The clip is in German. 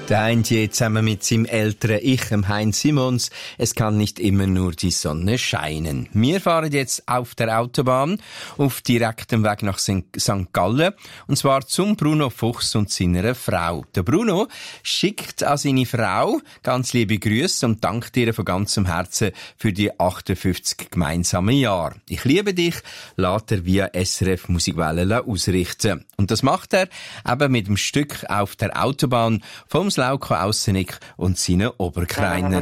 Der Antje zusammen mit seinem älteren Ich, Heinz Simons. Es kann nicht immer nur die Sonne scheinen. Wir fahren jetzt auf der Autobahn auf direktem Weg nach St. Gallen. Und zwar zum Bruno Fuchs und seiner Frau. Der Bruno schickt an seine Frau ganz liebe Grüße und dankt ihr von ganzem Herzen für die 58 gemeinsamen Jahre. Ich liebe dich, lässt er via SRF Musikwelle ausrichten. Und das macht er eben mit dem Stück auf der Autobahn vom Slauko Aussenik und seinen Oberkreiner.